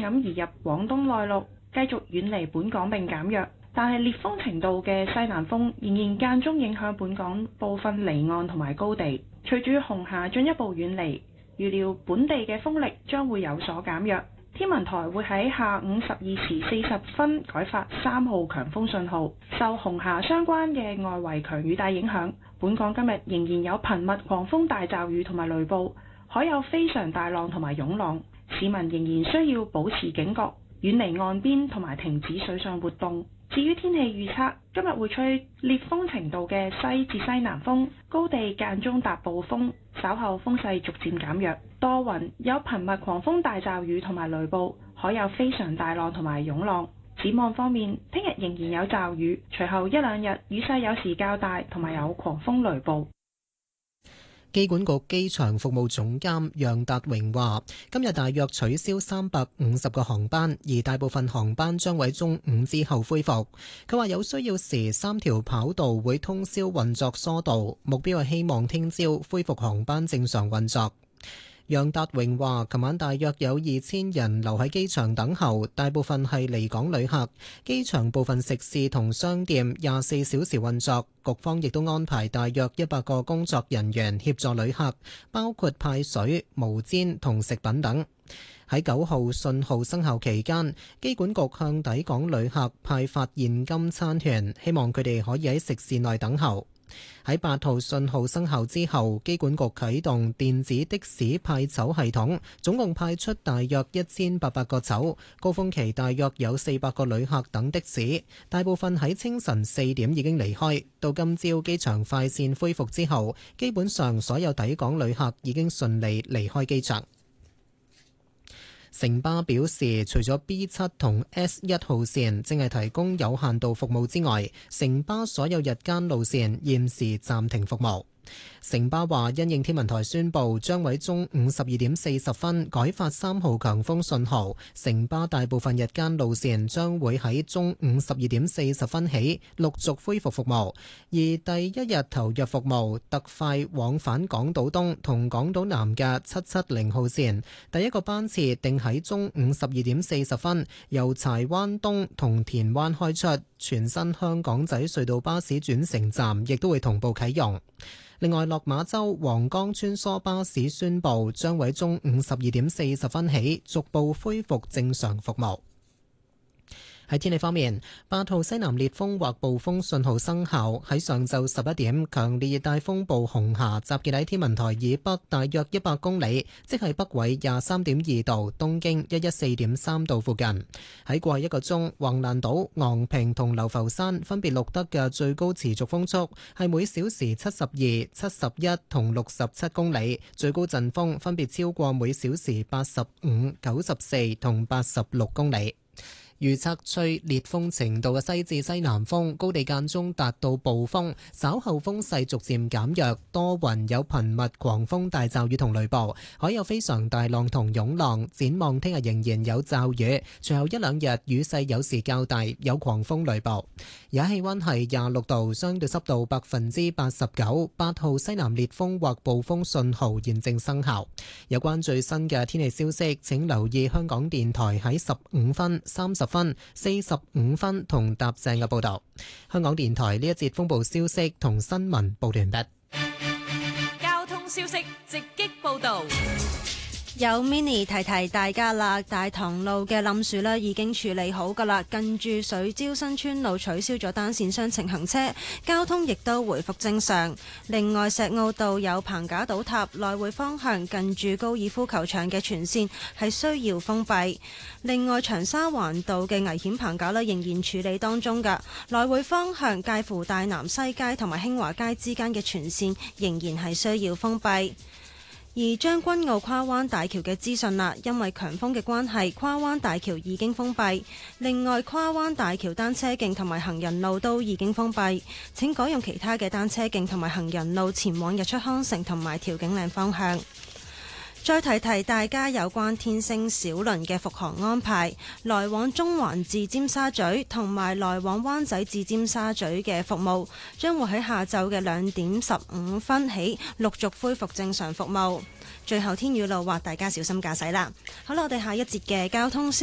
咁移入廣東內陸，繼續遠離本港並減弱。但係烈風程度嘅西南風仍然間中影響本港部分離岸同埋高地。隨住紅霞進一步遠離，預料本地嘅風力將會有所減弱。天文台會喺下午12:40改發3號強風信號。受紅霞相關嘅外圍強雨帶影響，本港今日仍然有頻密狂風大驟雨同埋雷暴，海有非常大浪同埋湧浪，市民仍然需要保持警覺，遠離岸邊同埋停止水上活動。至於天氣預測，今日會吹烈風程度嘅西至西南風，高地間中達暴風，稍後風勢逐漸減弱，多雲，有頻密狂風大驟雨同埋雷暴，海有非常大浪同埋湧浪。展望方面，聽日仍然有驟雨，隨後一兩日雨勢有時較大，同埋有狂風雷暴。 機管局機場服務總監楊達榮話：今日大約取消350個航班，而大部分航班將喺中午之後恢復。佢話有需要時，3條跑道會通宵運作疏導，目標係希望聽朝恢復航班正常運作。楊達榮話：琴晚大約有2000人留喺機場等候，大部分係離港旅客。機場部分食肆同商店24小時運作，局方亦都安排大約100個工作人員協助旅客，包括派水、毛氈同食品等。喺9號信號生效期間，機管局向抵港旅客派發現金餐券，希望佢哋可以喺食肆內等候。喺8號信號生效之後，機管局啟動電子的士派籌系統，總共派出大約1800個籌，高峰期大約有400個旅客等的士，大部分喺清晨4點已經離開。到今朝機場快線恢復之後，基本上所有抵港旅客已經順利離開機場。城巴表示，除咗 B7 同 S1 號線正係提供有限度服務之外，城巴所有日間路線現時暫停服務。城巴話，因應天文台宣布將喺中午12:40改發3號強風信號，城巴大部分日間路線將會喺中午12:40起陸續恢復服務，而第一日投入服務特快往返港島東同港島南嘅770號線，第一個班次定喺中午12:40由柴灣東同田灣開出，全新香港仔隧道巴士轉乘站亦都會同步啟用。另外，落馬洲皇崗穿梭巴士宣布將喺中午12:40起逐步恢復正常服務。喺天氣方面，8號西南烈風或暴風信號生效。喺上晝11點，強烈熱帶風暴紅霞集結喺天文台以北大約100公里，即係北緯23.2度、東經114.3度附近。喺過去一個鐘，橫瀾島、昂坪同流浮山分別錄得嘅最高持續風速係每小時72、71同67公里，最高陣風分別超過每小時85、94同86公里。預測吹烈風程度嘅西至西南風，高地間中達到暴風，稍後風勢逐漸減弱，多雲有頻密狂風大驟雨同雷暴，海有非常大浪同湧浪。展望聽日仍然有驟雨，隨後一兩日雨勢有時較大，有狂風雷暴。而家氣溫係26度，相對濕度89%。8號西南烈風或暴風信號現正生效。有關最新嘅天氣消息，請留意香港電台喺15分、30分、45分同踏正嘅報道。香港電台呢一節風暴消息同新聞報完畢。 交通消息直擊報道。 有 Mini 提提大家啦，大棠路嘅冧樹呢已經處理好噶啦，近住水蕉新村路取消咗單線雙程行車，交通亦都回復正常。另外，石澳道有棚架倒塌，來回方向近住高爾夫球場嘅全線係需要封閉。另外，長沙灣道嘅危險棚架呢仍然處理當中噶，來回方向介乎大南西街同埋興華街之間嘅全線仍然係需要封閉。而將軍澳跨灣大橋嘅資訊啦，因為強風嘅關係，跨灣大橋已經封閉。另外，跨灣大橋單車徑同埋行人路都已經封閉，請改用其他嘅單車徑同埋行人路前往日出康城同埋調景嶺方向。再提提大家有關天星小輪嘅復航安排，來往中環至尖沙咀同埋來往灣仔至尖沙咀嘅服務將會喺下晝嘅2點15分起陸續恢復正常服務。最後天雨路滑，大家小心駕駛啦。好啦，我哋下一節嘅交通